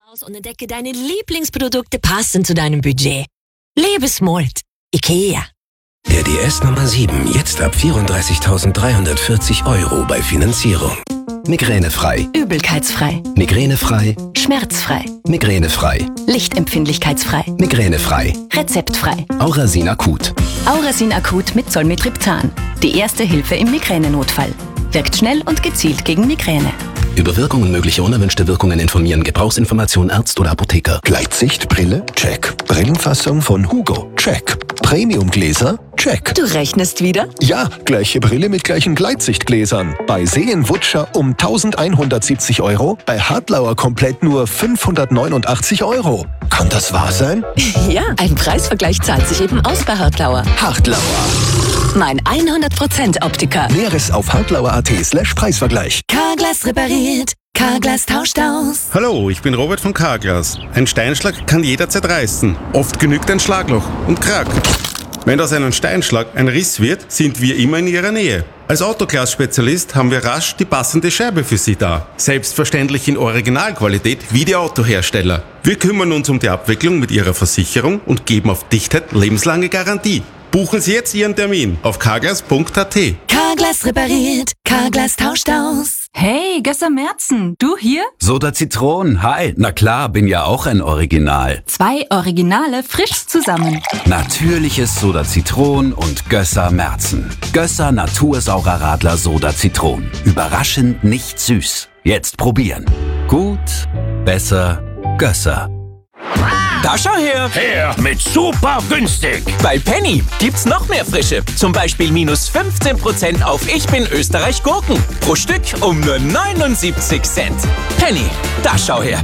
Und entdecke deine Lieblingsprodukte passend zu deinem Budget. Lebe smart. IKEA. Der DS Nummer 7, jetzt ab 34.340 € bei Finanzierung. Migränefrei. Übelkeitsfrei. Migränefrei. Schmerzfrei. Migränefrei. Lichtempfindlichkeitsfrei. Migränefrei. Rezeptfrei. Aurasin Akut. Aurasin Akut mit Zolmitriptan. Die erste Hilfe im Migränenotfall. Wirkt schnell und gezielt gegen Migräne. Über Wirkung und mögliche unerwünschte Wirkungen informieren. Gebrauchsinformation Arzt oder Apotheker. Gleitsichtbrille? Check. Brillenfassung von Hugo? Check. Premiumgläser? Check. Du rechnest wieder? Ja, gleiche Brille mit gleichen Gleitsichtgläsern. Bei Seen-Wutscher um 1.170 €, bei Hartlauer komplett nur 589 €. Kann das wahr sein? Ja, ein Preisvergleich zahlt sich eben aus bei Hartlauer. Hartlauer. Mein 100% Optiker. Näheres auf hartlauer.at/Preisvergleich. Carglass repariert. Carglass tauscht aus. Hallo, ich bin Robert von Carglass. Ein Steinschlag kann jederzeit reißen. Oft genügt ein Schlagloch und Krack. Wenn aus einem Steinschlag ein Riss wird, sind wir immer in Ihrer Nähe. Als Autoglas-Spezialist haben wir rasch die passende Scheibe für Sie da. Selbstverständlich in Originalqualität wie die Autohersteller. Wir kümmern uns um die Abwicklung mit Ihrer Versicherung und geben auf Dichtheit lebenslange Garantie. Buchen Sie jetzt Ihren Termin auf carglass.at. Carglass repariert. Carglass tauscht aus. Hey, Gösser Merzen, du hier? Soda Zitron, hi. Na klar, bin ja auch ein Original. 2 Originale frisch zusammen. Natürliches Soda Zitron und Gösser Merzen. Gösser Natursaurer Radler Soda Zitron. Überraschend nicht süß. Jetzt probieren. Gut, besser, Gösser. Da schau her! Mit super günstig! Bei Penny gibt's noch mehr Frische. Zum Beispiel minus 15% auf Ich bin Österreich Gurken. Pro Stück um nur 79 Cent. Penny, da schau her!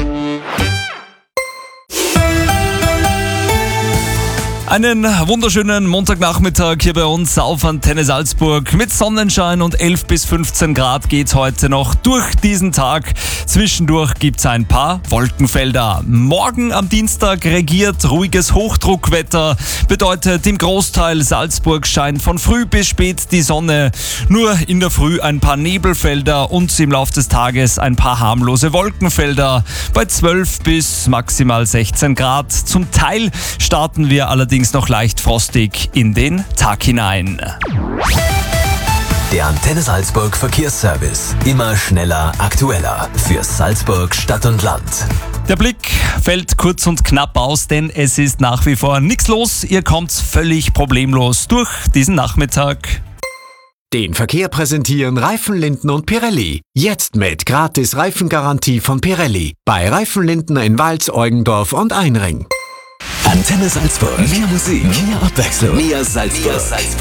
Einen wunderschönen Montagnachmittag hier bei uns auf Antenne Salzburg. Mit Sonnenschein und 11 bis 15 Grad geht's heute noch durch diesen Tag. Zwischendurch gibt's ein paar Wolkenfelder. Morgen am Dienstag regiert ruhiges Hochdruckwetter. Bedeutet im Großteil Salzburg scheint von früh bis spät die Sonne. Nur in der Früh ein paar Nebelfelder und im Laufe des Tages ein paar harmlose Wolkenfelder. Bei 12 bis maximal 16 Grad. Zum Teil starten wir allerdings noch leicht frostig in den Tag hinein. Der Antenne Salzburg Verkehrsservice. Immer schneller, aktueller. Für Salzburg Stadt und Land. Der Blick fällt kurz und knapp aus, denn es ist nach wie vor nichts los. Ihr kommt völlig problemlos durch diesen Nachmittag. Den Verkehr präsentieren Reifenlinden und Pirelli. Jetzt mit gratis Reifengarantie von Pirelli. Bei Reifenlinden in Wals, Eugendorf und Einring. Antenne Salzburg. Mehr Musik, mehr Abwechslung, mehr Salzburg.